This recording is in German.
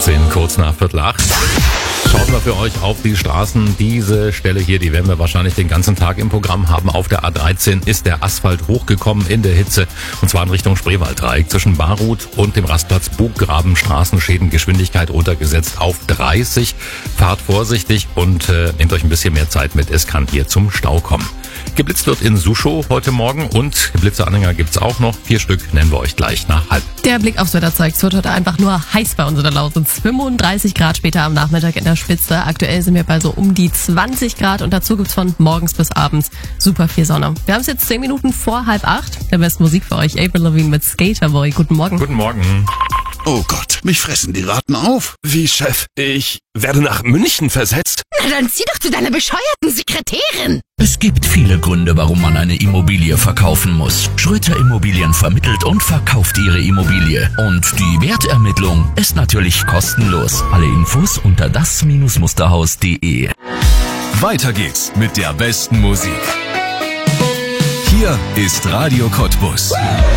18, kurz nach 7:45. Schauen wir für euch auf die Straßen. Diese Stelle hier, die werden wir wahrscheinlich den ganzen Tag im Programm haben. Auf der A13 ist der Asphalt hochgekommen in der Hitze. Und zwar in Richtung Spreewalddreieck. Zwischen Barut und dem Rastplatz Buggraben Straßenschäden, Geschwindigkeit runtergesetzt auf 30. Fahrt vorsichtig und nehmt euch ein bisschen mehr Zeit mit. Es kann hier zum Stau kommen. Geblitzt wird in Suschow heute Morgen und Blitzeranhänger gibt's auch noch. 4 Stück nennen wir euch gleich nach halb. Der Blick aufs Wetter zeigt, es wird heute einfach nur heiß bei uns in der Lausitz. 35 Grad später am Nachmittag in der Spitze. Aktuell sind wir bei so um die 20 Grad und dazu gibt's von morgens bis abends super viel Sonne. Wir haben es jetzt 10 Minuten vor 7:30. Der besten Musik für euch, Avril Lavigne mit Skaterboy. Guten Morgen. Guten Morgen. Oh Gott, mich fressen die Ratten auf. Wie, Chef? Ich werde nach München versetzt? Na dann zieh doch zu deiner bescheuerten Sekretärin. Es gibt viele Gründe, warum man eine Immobilie verkaufen muss. Schröter Immobilien vermittelt und verkauft ihre Immobilie. Und die Wertermittlung ist natürlich kostenlos. Alle Infos unter das-musterhaus.de. Weiter geht's mit der besten Musik. Hier ist Radio Cottbus.